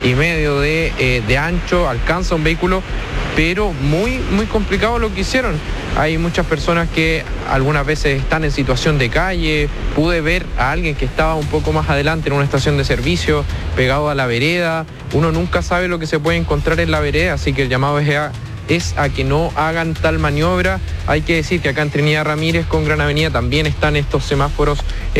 de ancho, alcanza un vehículo, pero muy complicado lo que hicieron. Hay muchas personas que algunas veces están en situación de calle. Pude ver a alguien que estaba un poco más adelante en una estación de servicio, pegado a la vereda. Uno nunca sabe lo que se puede encontrar en la vereda, así que el llamado es a que no hagan tal maniobra. Hay que decir que acá en Trinidad Ramírez con Gran Avenida también están estos semáforos